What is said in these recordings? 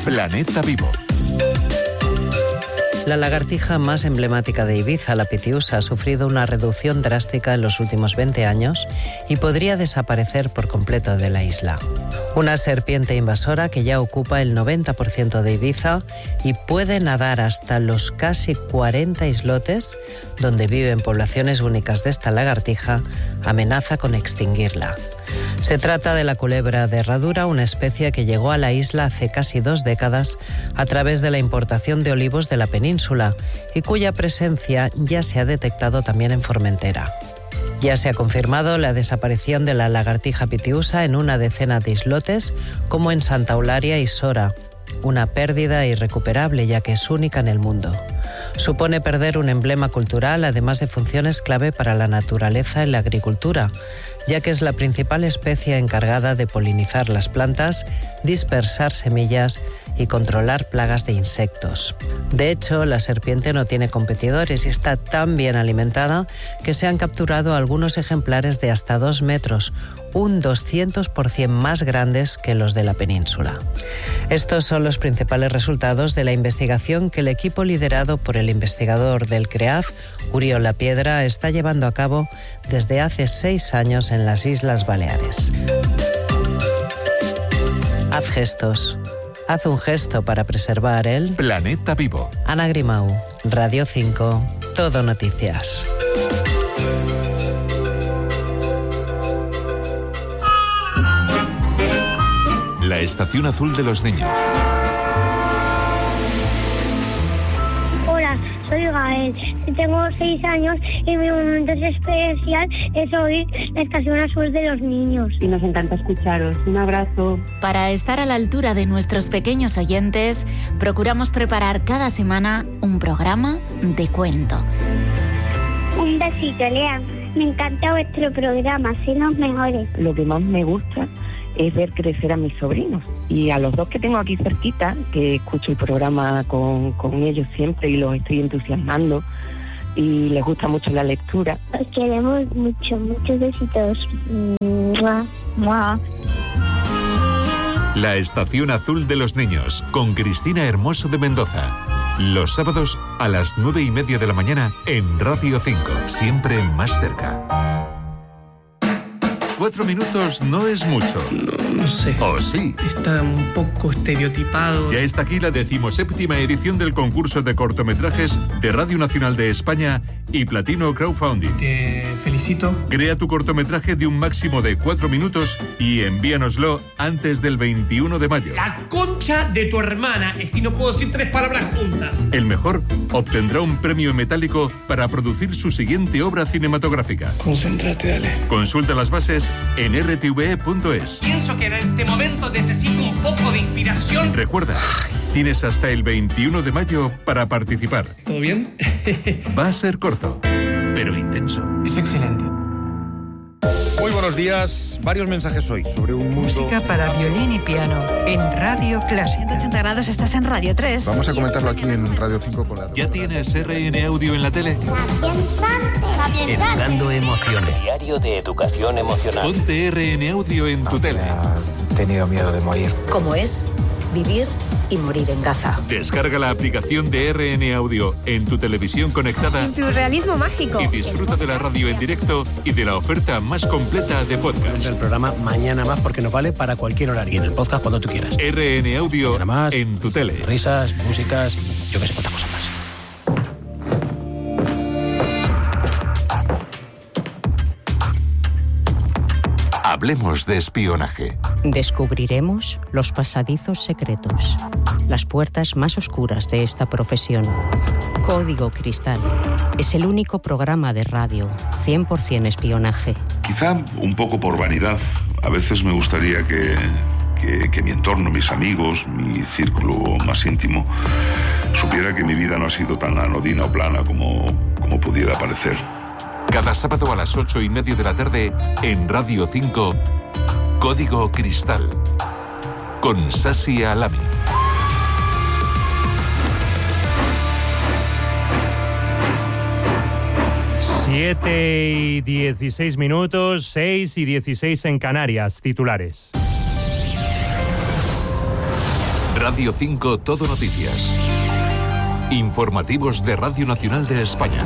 Planeta Vivo. La lagartija más emblemática de Ibiza, la pitiusa, ha sufrido una reducción drástica en los últimos 20 años y podría desaparecer por completo de la isla. Una serpiente invasora que ya ocupa el 90% de Ibiza y puede nadar hasta los casi 40 islotes donde viven poblaciones únicas de esta lagartija, amenaza con extinguirla. Se trata de la culebra de herradura, una especie que llegó a la isla hace casi 2 décadas a través de la importación de olivos de la península y cuya presencia ya se ha detectado también en Formentera. Ya se ha confirmado la desaparición de la lagartija pitiusa en una decena de islotes, como en Santa Eulalia y Sora. Una pérdida irrecuperable, ya que es única en el mundo. Supone perder un emblema cultural, además de funciones clave para la naturaleza y la agricultura, ya que es la principal especie encargada de polinizar las plantas, dispersar semillas y controlar plagas de insectos. De hecho, la serpiente no tiene competidores y está tan bien alimentada que se han capturado algunos ejemplares de hasta 2 metros, un 200% más grandes que los de la península. Estos son los principales resultados de la investigación que el equipo liderado por el investigador del CREAF, Uriol Lapiedra, está llevando a cabo desde hace 6 años en las Islas Baleares. Haz gestos. Haz un gesto para preservar el Planeta Vivo. Ana Grimau, Radio 5, Todo Noticias. La Estación Azul de los Niños. Hola, soy Gael. Tengo 6 años y mi momento especial es oír la Estación Azul de los Niños. Y nos encanta escucharos. Un abrazo. Para estar a la altura de nuestros pequeños oyentes, procuramos preparar cada semana un programa de cuento. Un besito, Lea. Me encanta vuestro programa, sois los mejores. Lo que más me gusta es ver crecer a mis sobrinos. Y a los 2 que tengo aquí cerquita, que escucho el programa con ellos siempre y los estoy entusiasmando, y les gusta mucho la lectura. Os queremos mucho, muchos besitos. ¡Mua! ¡Mua! La Estación Azul de los Niños, con Cristina Hermoso de Mendoza. Los sábados a las 9:30 de la mañana en Radio 5, siempre más cerca. 4 minutos no es mucho. No sé. ¿O sí? Está un poco estereotipado. Ya está aquí la 17ª edición del concurso de cortometrajes de Radio Nacional de España y Platino Crowdfunding. Te felicito. Crea tu cortometraje de un máximo de 4 minutos y envíanoslo antes del 21 de mayo. La concha de tu hermana. Es que no puedo decir 3 palabras juntas. El mejor obtendrá un premio metálico para producir su siguiente obra cinematográfica. Concéntrate, dale. Consulta las bases en rtve.es. Pienso que en este momento necesito un poco de inspiración. Recuerda, tienes hasta el 21 de mayo para participar. ¿Todo bien? Va a ser corto, pero intenso. Es excelente. Muy buenos días. Varios mensajes hoy sobre un mundo... Música para violín y piano en Radio Clásica. 180 grados, estás en Radio 3. Vamos a comentarlo aquí en Radio 5 con la... ¿Ya tienes RN Audio en la tele? Educando emociones. Diario de educación emocional. Ponte RN Audio en tu tele. He tenido miedo de morir. ¿Cómo es vivir y morir en Gaza? Descarga la aplicación de RN Audio en tu televisión conectada. Surrealismo mágico. Y disfruta de la radio en directo y de la oferta más completa de podcast. El programa mañana más porque nos vale para cualquier horario. Y en el podcast cuando tú quieras. RN Audio más, en tu tele. Risas, músicas, yo que sé, cuántas cosas más. Hablemos de espionaje. Descubriremos los pasadizos secretos, las puertas más oscuras de esta profesión. Código Cristal es el único programa de radio 100% espionaje. Quizá un poco por vanidad. A veces me gustaría que mi entorno, mis amigos, mi círculo más íntimo, supiera que mi vida no ha sido tan anodina o plana como pudiera parecer. Cada sábado a las 8:30 de la tarde en Radio 5, Código Cristal, con Sasi Alami. Siete y 16 minutos, 6 y 16 en Canarias, titulares. Radio 5 Todo Noticias. Informativos de Radio Nacional de España.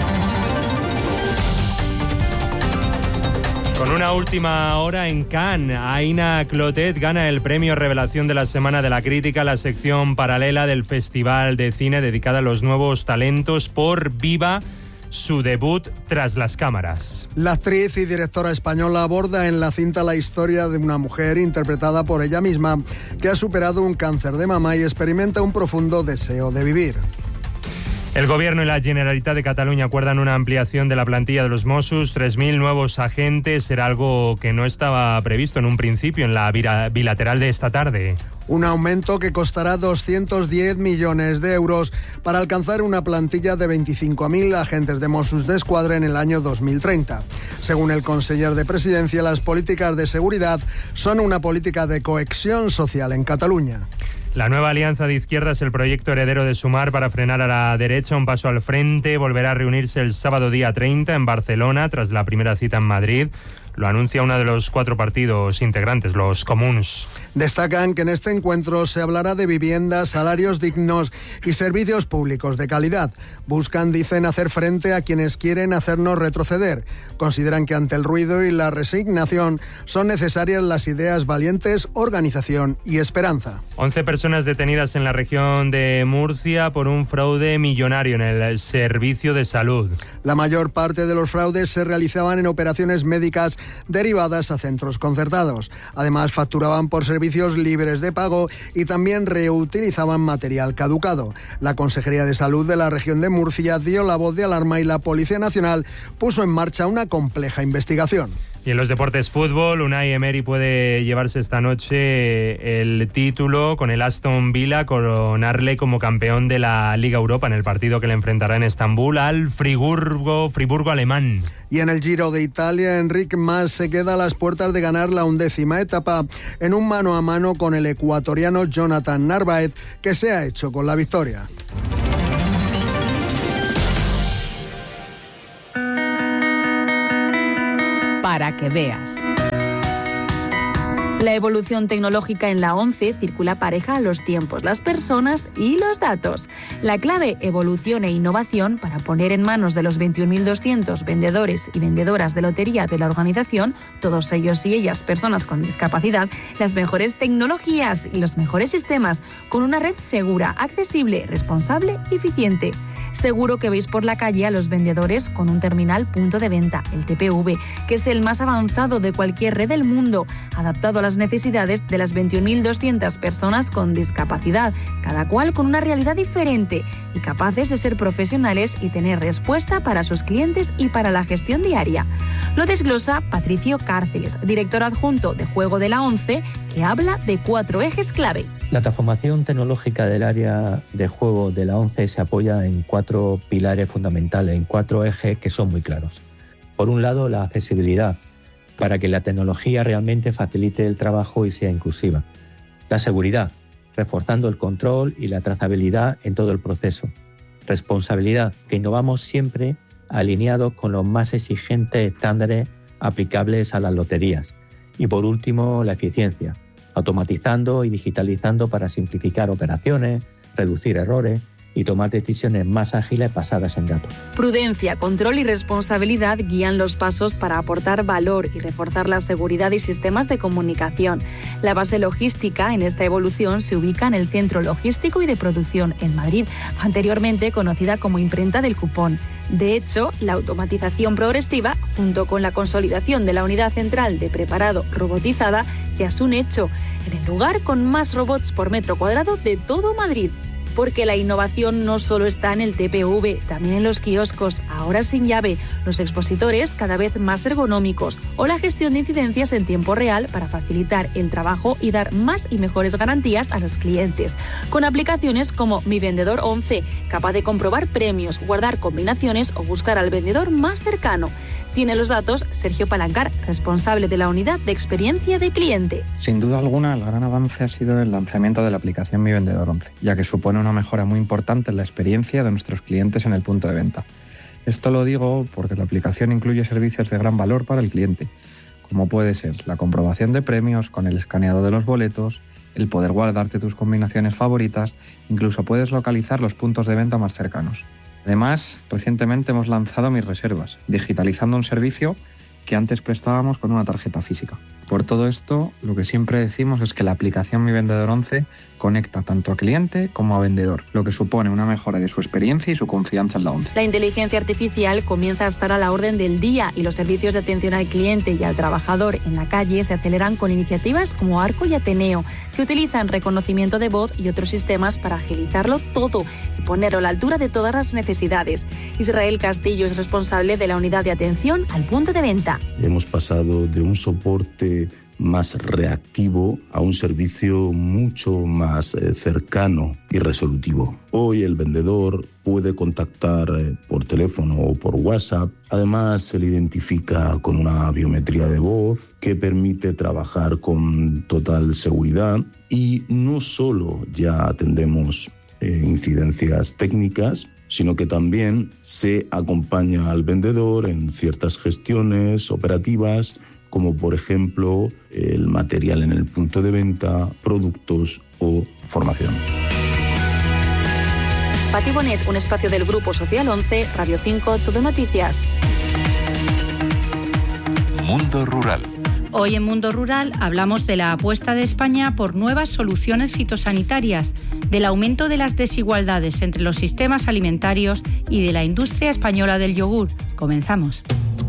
Con una última hora en Cannes, Aina Clotet gana el premio Revelación de la Semana de la Crítica, la sección paralela del Festival de Cine dedicada a los nuevos talentos por Viva, su debut tras las cámaras. La actriz y directora española aborda en la cinta la historia de una mujer interpretada por ella misma que ha superado un cáncer de mama y experimenta un profundo deseo de vivir. El Gobierno y la Generalitat de Cataluña acuerdan una ampliación de la plantilla de los Mossos, 3.000 nuevos agentes, era algo que no estaba previsto en un principio en la bilateral de esta tarde. Un aumento que costará 210 millones de euros para alcanzar una plantilla de 25.000 agentes de Mossos d'Esquadra en el año 2030. Según el conseller de Presidencia, las políticas de seguridad son una política de cohesión social en Cataluña. La nueva alianza de izquierda es el proyecto heredero de Sumar para frenar a la derecha, un paso al frente. Volverá a reunirse el sábado día 30 en Barcelona, tras la primera cita en Madrid. Lo anuncia uno de los 4 partidos integrantes, los comuns. Destacan que en este encuentro se hablará de viviendas, salarios dignos y servicios públicos de calidad. Buscan, dicen, hacer frente a quienes quieren hacernos retroceder. Consideran que ante el ruido y la resignación son necesarias las ideas valientes, organización y esperanza. 11 personas detenidas en la región de Murcia por un fraude millonario en el servicio de salud. La mayor parte de los fraudes se realizaban en operaciones médicas derivadas a centros concertados. Además, facturaban por servicios libres de pago y también reutilizaban material caducado. La Consejería de Salud de la región de Murcia dio la voz de alarma y la Policía Nacional puso en marcha una compleja investigación. Y en los deportes, fútbol, Unai Emery puede llevarse esta noche el título con el Aston Villa, coronarle como campeón de la Liga Europa en el partido que le enfrentará en Estambul al Friburgo alemán. Y en el Giro de Italia, Enric Mas se queda a las puertas de ganar la 11ª etapa en un mano a mano con el ecuatoriano Jonathan Narváez, que se ha hecho con la victoria. Para que veas. La evolución tecnológica en la ONCE circula pareja a los tiempos, las personas y los datos. La clave evolución e innovación para poner en manos de los 21.200 vendedores y vendedoras de lotería de la organización, todos ellos y ellas personas con discapacidad, las mejores tecnologías y los mejores sistemas, con una red segura, accesible, responsable y eficiente. Seguro que veis por la calle a los vendedores con un terminal punto de venta, el TPV, que es el más avanzado de cualquier red del mundo, adaptado a las necesidades de las 21.200 personas con discapacidad, cada cual con una realidad diferente y capaces de ser profesionales y tener respuesta para sus clientes y para la gestión diaria. Lo desglosa Patricio Cárceles, director adjunto de Juego de la ONCE, que habla de 4 ejes clave. La transformación tecnológica del área de juego de la ONCE se apoya en 4 pilares fundamentales, en 4 ejes que son muy claros. Por un lado, la accesibilidad, para que la tecnología realmente facilite el trabajo y sea inclusiva. La seguridad, reforzando el control y la trazabilidad en todo el proceso. Responsabilidad, que innovamos siempre alineados con los más exigentes estándares aplicables a las loterías. Y por último, la eficiencia, automatizando y digitalizando para simplificar operaciones, reducir errores y tomar decisiones más ágiles basadas en datos. Prudencia, control y responsabilidad guían los pasos para aportar valor y reforzar la seguridad y sistemas de comunicación. La base logística en esta evolución se ubica en el Centro Logístico y de Producción en Madrid, anteriormente conocida como Imprenta del Cupón. De hecho, la automatización progresiva, junto con la consolidación de la unidad central de preparado robotizada, ya es un hecho, en el lugar con más robots por metro cuadrado de todo Madrid. Porque la innovación no solo está en el TPV, también en los kioscos, ahora sin llave, los expositores cada vez más ergonómicos o la gestión de incidencias en tiempo real para facilitar el trabajo y dar más y mejores garantías a los clientes. Con aplicaciones como Mi Vendedor 11, capaz de comprobar premios, guardar combinaciones o buscar al vendedor más cercano. Tiene los datos Sergio Palancar, responsable de la unidad de experiencia de cliente. Sin duda alguna, el gran avance ha sido el lanzamiento de la aplicación Mi Vendedor 11, ya que supone una mejora muy importante en la experiencia de nuestros clientes en el punto de venta. Esto lo digo porque la aplicación incluye servicios de gran valor para el cliente, como puede ser la comprobación de premios con el escaneado de los boletos, el poder guardarte tus combinaciones favoritas, incluso puedes localizar los puntos de venta más cercanos. Además, recientemente hemos lanzado Mis Reservas, digitalizando un servicio que antes prestábamos con una tarjeta física. Por todo esto, lo que siempre decimos es que la aplicación Mi Vendedor 11 conecta tanto a cliente como a vendedor, lo que supone una mejora de su experiencia y su confianza en la 11. La inteligencia artificial comienza a estar a la orden del día y los servicios de atención al cliente y al trabajador en la calle se aceleran con iniciativas como Arco y Ateneo, que utilizan reconocimiento de voz y otros sistemas para agilizarlo todo y ponerlo a la altura de todas las necesidades. Israel Castillo es responsable de la unidad de atención al punto de venta. Hemos pasado de un soporte más reactivo a un servicio mucho más cercano y resolutivo. Hoy el vendedor puede contactar por teléfono o por WhatsApp. Además, se le identifica con una biometría de voz que permite trabajar con total seguridad y no solo ya atendemos incidencias técnicas, sino que también se acompaña al vendedor en ciertas gestiones operativas, como por ejemplo el material en el punto de venta, productos o formación. Pati Bonet, un espacio del Grupo Social 11, Radio 5, Todo Noticias. Mundo Rural. Hoy en Mundo Rural hablamos de la apuesta de España por nuevas soluciones fitosanitarias, del aumento de las desigualdades entre los sistemas alimentarios y de la industria española del yogur. Comenzamos.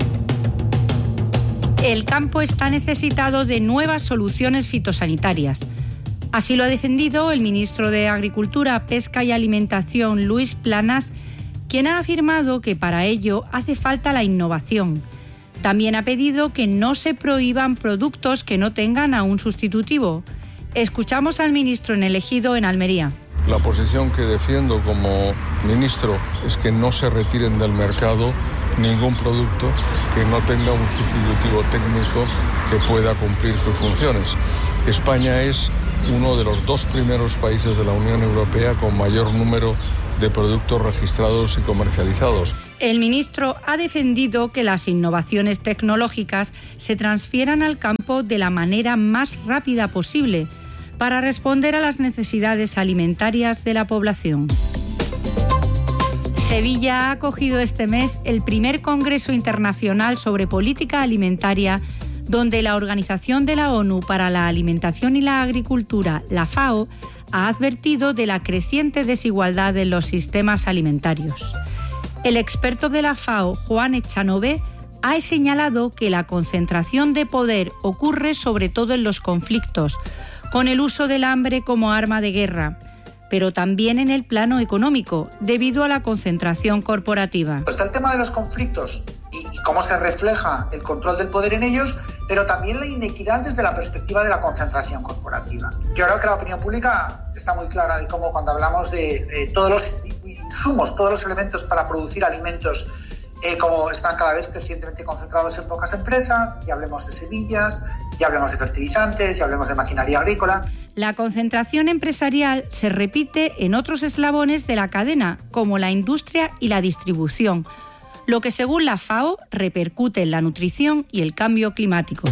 El campo está necesitado de nuevas soluciones fitosanitarias. Así lo ha defendido el ministro de Agricultura, Pesca y Alimentación, Luis Planas, quien ha afirmado que para ello hace falta la innovación. También ha pedido que no se prohíban productos que no tengan a un sustitutivo. Escuchamos al ministro en elegido en Almería. La posición que defiendo como ministro es que no se retiren del mercado ningún producto que no tenga un sustitutivo técnico que pueda cumplir sus funciones. España es uno de los 2 primeros países de la Unión Europea con mayor número de productos registrados y comercializados. El ministro ha defendido que las innovaciones tecnológicas se transfieran al campo de la manera más rápida posible para responder a las necesidades alimentarias de la población. Sevilla ha acogido este mes el primer Congreso Internacional sobre Política Alimentaria, donde la Organización de la ONU para la Alimentación y la Agricultura, la FAO, ha advertido de la creciente desigualdad en los sistemas alimentarios. El experto de la FAO, Juan Echanove, ha señalado que la concentración de poder ocurre sobre todo en los conflictos, con el uso del hambre como arma de guerra, pero también en el plano económico, debido a la concentración corporativa. Está el tema de los conflictos y cómo se refleja el control del poder en ellos, pero también la inequidad desde la perspectiva de la concentración corporativa. Yo creo que la opinión pública está muy clara de cómo cuando hablamos de todos los insumos, todos los elementos para producir alimentos, como están cada vez crecientemente concentrados en pocas empresas, ya hablemos de semillas, ya hablemos de fertilizantes, ya hablemos de maquinaria agrícola. La concentración empresarial se repite en otros eslabones de la cadena, como la industria y la distribución, lo que según la FAO repercute en la nutrición y el cambio climático.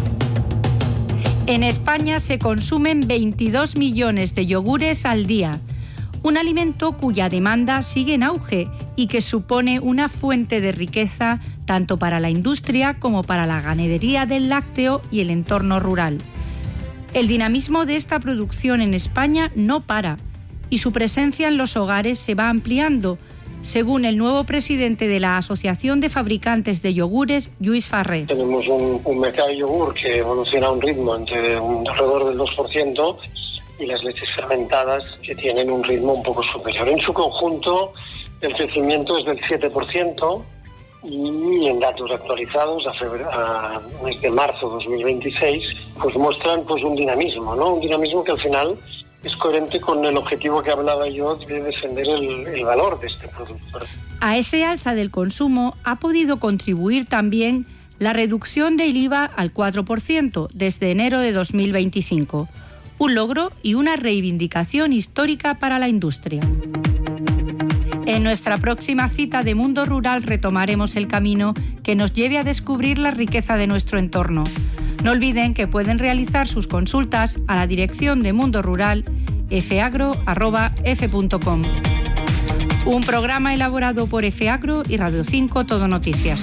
En España se consumen 22 millones de yogures al día, un alimento cuya demanda sigue en auge y que supone una fuente de riqueza tanto para la industria como para la ganadería del lácteo y el entorno rural. El dinamismo de esta producción en España no para y su presencia en los hogares se va ampliando, según el nuevo presidente de la Asociación de Fabricantes de Yogures, Lluís Farré. Tenemos un mercado de yogur que evoluciona a un ritmo alrededor del 2%, y las leches fermentadas que tienen un ritmo un poco superior. En su conjunto, el crecimiento es del 7% y en datos actualizados a mes de marzo 2026, pues muestran pues un dinamismo, ¿no? Un dinamismo que al final es coherente con el objetivo que hablaba yo de defender el valor de este producto. A ese alza del consumo ha podido contribuir también la reducción del IVA al 4% desde enero de 2025. Un logro y una reivindicación histórica para la industria. En nuestra próxima cita de Mundo Rural retomaremos el camino que nos lleve a descubrir la riqueza de nuestro entorno. No olviden que pueden realizar sus consultas a la dirección de Mundo Rural fagro@f.com. Un programa elaborado por FAgro y Radio 5 Todo Noticias.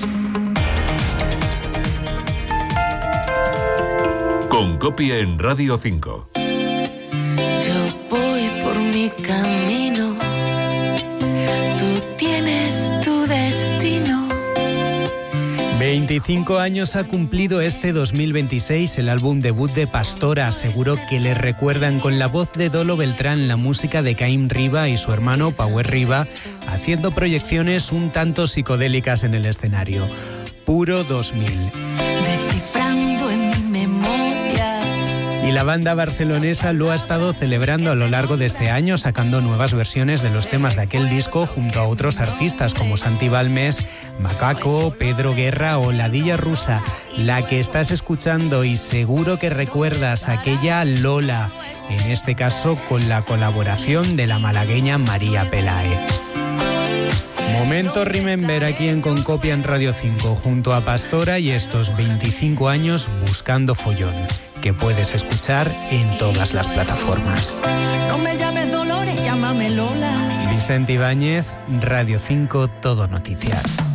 Con Copia en Radio 5. Yo voy por mi camino, tú tienes tu destino. 25 años ha cumplido este 2026 el álbum debut de Pastora. Seguro que le recuerdan con la voz de Dolo Beltrán, la música de Caín Riba y su hermano Pauer Riba, haciendo proyecciones un tanto psicodélicas en el escenario. Puro 2000. Descifrando en mi memoria. Y la banda barcelonesa lo ha estado celebrando a lo largo de este año, sacando nuevas versiones de los temas de aquel disco junto a otros artistas como Santi Balmes, Macaco, Pedro Guerra o Ladilla Rusa. La que estás escuchando y seguro que recuerdas, aquella Lola, en este caso con la colaboración de la malagueña María Pelae. Momento Remember aquí en Concopia en Radio 5, junto a Pastora y estos 25 años buscando follón, que puedes escuchar en todas las plataformas. No me llames Dolores, llámame Lola. Vicente Ibáñez, Radio 5 Todo Noticias.